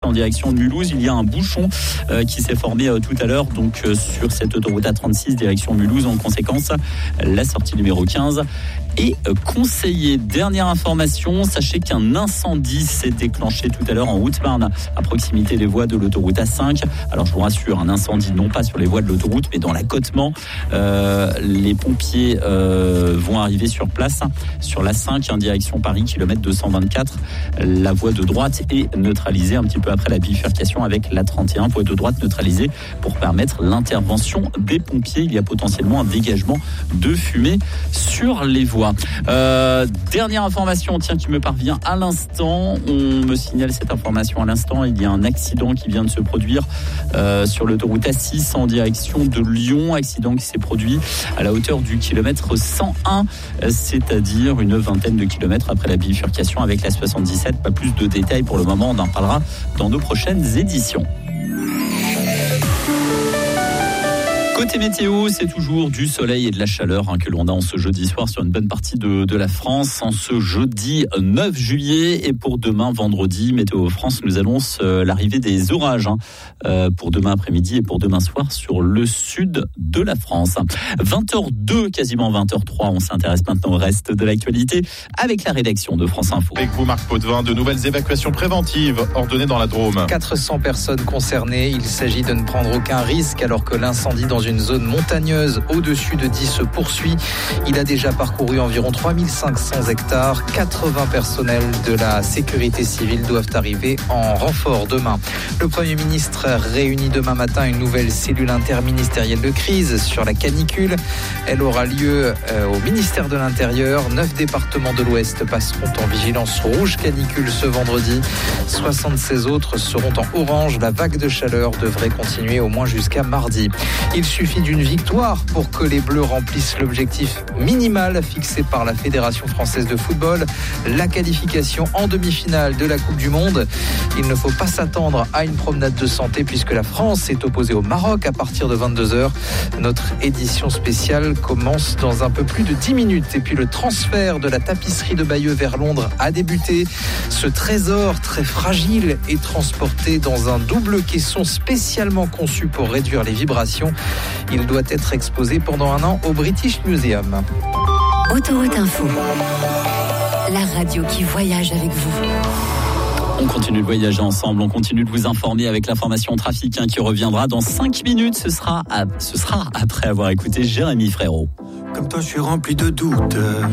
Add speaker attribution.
Speaker 1: en direction de Mulhouse. Il y a un bouchon qui s'est formé tout à l'heure donc sur cette autoroute A36 direction Mulhouse. En conséquence, la sortie numéro 15 est conseillée. Dernière information, sachez qu'un incendie s'est déclenché tout à l'heure en Haute-Marne à proximité des voies de l'autoroute A5. Alors je vous rassure, un incendie non pas sur les voies de l'autoroute mais dans l'accotement. Les pompiers vont arriver sur place sur l'A5 en direction Paris, kilomètre 224. La voie de droite est neutralisée un petit peu après la bifurcation avec la 31, voie de droite neutralisée pour permettre l'intervention des pompiers. Il y a potentiellement un dégagement de fumée sur les voies. Dernière information, qui me parvient à l'instant. On me signale cette information à l'instant. Il y a un accident qui vient de se produire sur l'autoroute A6 en direction de Lyon. Accident qui s'est produit à la hauteur du kilomètre 101, c'est-à-dire une vingtaine de kilomètres après la bifurcation avec la 77. Pas plus de détails pour le moment, on en parlera dans nos prochaines éditions. Côté météo, c'est toujours du soleil et de la chaleur que l'on a en ce jeudi soir sur une bonne partie de la France. En ce jeudi 9 juillet et pour demain vendredi, Météo France nous annonce l'arrivée des orages pour demain après-midi et pour demain soir sur le sud de la France. 20h02, quasiment 20h03, on s'intéresse maintenant au reste de l'actualité avec la rédaction de France Info.
Speaker 2: Avec vous Marc Potvin, de nouvelles évacuations préventives ordonnées dans la Drôme.
Speaker 3: 400 personnes concernées, il s'agit de ne prendre aucun risque alors que l'incendie dans une zone montagneuse au-dessus de 10 se poursuit. Il a déjà parcouru environ 3500 hectares. 80 personnels de la sécurité civile doivent arriver en renfort demain. Le Premier ministre réunit demain matin une nouvelle cellule interministérielle de crise sur la canicule. Elle aura lieu au ministère de l'Intérieur. 9 départements de l'Ouest passeront en vigilance rouge canicule ce vendredi. 76 autres seront en orange. La vague de chaleur devrait continuer au moins jusqu'à mardi. Il suffit d'une victoire pour que les Bleus remplissent l'objectif minimal fixé par la Fédération française de football, la qualification en demi-finale de la Coupe du Monde. Il ne faut pas s'attendre à une promenade de santé puisque la France est opposée au Maroc à partir de 22h. Notre édition spéciale commence dans un peu plus de 10 minutes. Et puis le transfert de la tapisserie de Bayeux vers Londres a débuté. Ce trésor très fragile est transporté dans un double caisson spécialement conçu pour réduire les vibrations. Il doit être exposé pendant un an au British Museum.
Speaker 4: Autoroute Info, la radio qui voyage avec vous.
Speaker 1: On continue de voyager ensemble, on continue de vous informer avec l'information trafic qui reviendra dans 5 minutes. Ce sera après avoir écouté Jérémy Frérot.
Speaker 5: Comme toi, je suis rempli de doutes.